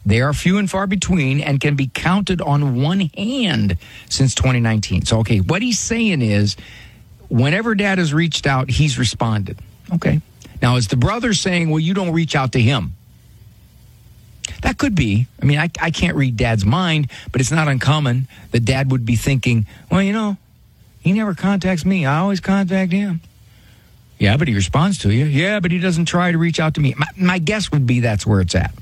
They are few and far between and can be counted on one hand since 2019. So, okay, what he's saying is whenever Dad has reached out, he's responded. Okay. Now, is the brother saying, well, you don't reach out to him? That could be. I mean, I can't read Dad's mind, but it's not uncommon that Dad would be thinking, well, you know, he never contacts me. I always contact him. Yeah, but he responds to you. Yeah, but he doesn't try to reach out to me. My guess would be that's where it's at.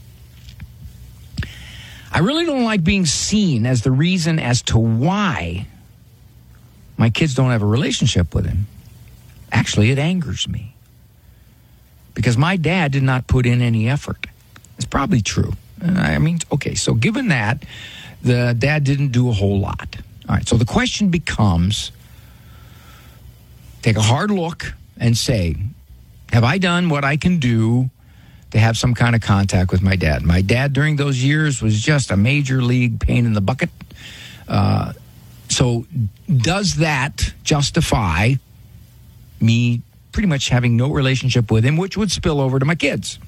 I really don't like being seen as the reason as to why my kids don't have a relationship with him. Actually, it angers me. Because my dad did not put in any effort. It's probably true. I mean, okay, so given that, the dad didn't do a whole lot. All right, so the question becomes, take a hard look and say, have I done what I can do to have some kind of contact with my dad? My dad during those years was just a major league pain in the bucket. So does that justify me pretty much having no relationship with him, which would spill over to my kids?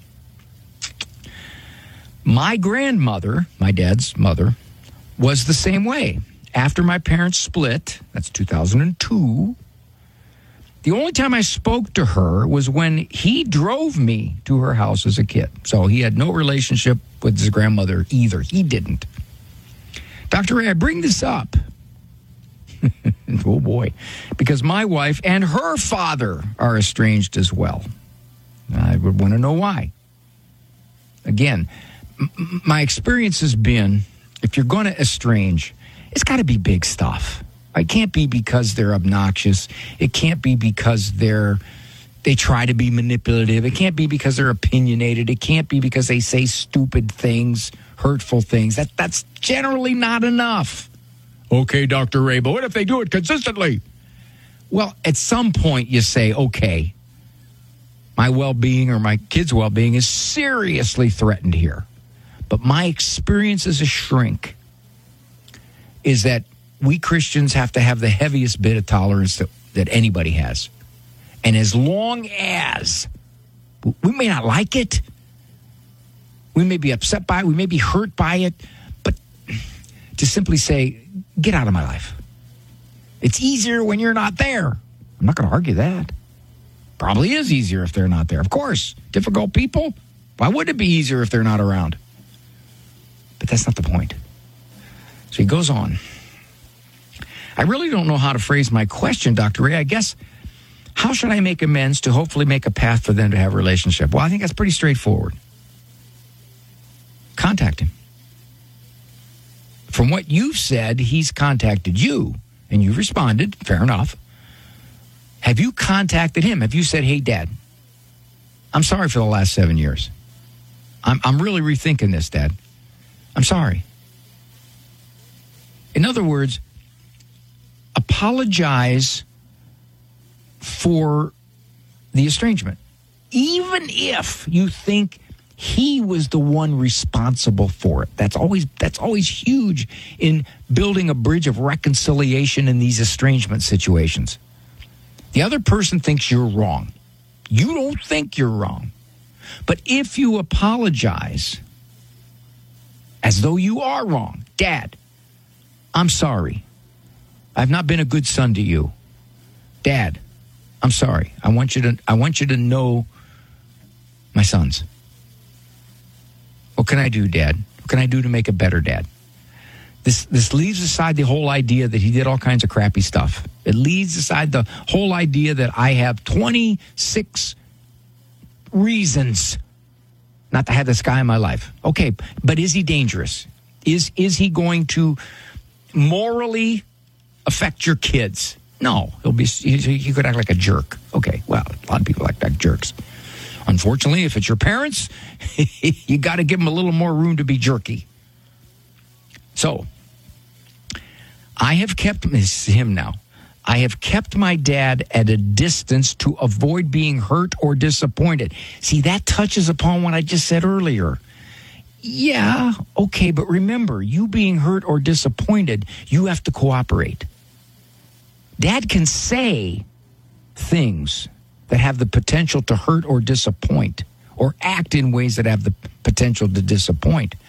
My grandmother, my dad's mother, was the same way. After my parents split, that's 2002, the only time I spoke to her was when he drove me to her house as a kid. So he had no relationship with his grandmother either. He didn't. Dr. Ray, I bring this up. Oh, boy. Because my wife and her father are estranged as well. I would want to know why. Again, my experience has been, if you're going to estrange, it's got to be big stuff. It can't be because they're obnoxious. It can't be because they try to be manipulative. It can't be because they're opinionated. It can't be because they say stupid things, hurtful things. That's generally not enough. Okay, Dr. Ray, but what if they do it consistently? Well, at some point you say, okay, my well-being or my kids' well-being is seriously threatened here. But my experience as a shrink is that we Christians have to have the heaviest bit of tolerance that anybody has. And as long as we may not like it, we may be upset by it, we may be hurt by it, but to simply say, get out of my life. It's easier when you're not there. I'm not going to argue that. Probably is easier if they're not there. Of course, difficult people, why would it be easier if they're not around? But that's not the point. So he goes on. I really don't know how to phrase my question, Dr. Ray. I guess, how should I make amends to hopefully make a path for them to have a relationship? Well, I think that's pretty straightforward. Contact him. From what you've said, he's contacted you, and you've responded. Fair enough. Have you contacted him? Have you said, hey, Dad, I'm sorry for the last 7 years. I'm really rethinking this, Dad. I'm sorry. In other words, apologize for the estrangement. Even if you think he was the one responsible for it. That's always huge in building a bridge of reconciliation in these estrangement situations. The other person thinks you're wrong. You don't think you're wrong. But if you apologize as though you are wrong, Dad, I'm sorry. I've not been a good son to you. Dad, I'm sorry. I want you to know my sons. What can I do, Dad? What can I do to make a better dad? This leaves aside the whole idea that he did all kinds of crappy stuff. It leaves aside the whole idea that I have 26 reasons not to have this guy in my life. Okay, but is he dangerous? Is he going to morally affect your kids? No, he could act like a jerk. Okay, well, a lot of people act like jerks. Unfortunately, if it's your parents, you got to give them a little more room to be jerky. So, I have kept my dad at a distance to avoid being hurt or disappointed. See, that touches upon what I just said earlier. Yeah, okay, but remember, you being hurt or disappointed, you have to cooperate. Dad can say things that have the potential to hurt or disappoint, or act in ways that have the potential to disappoint.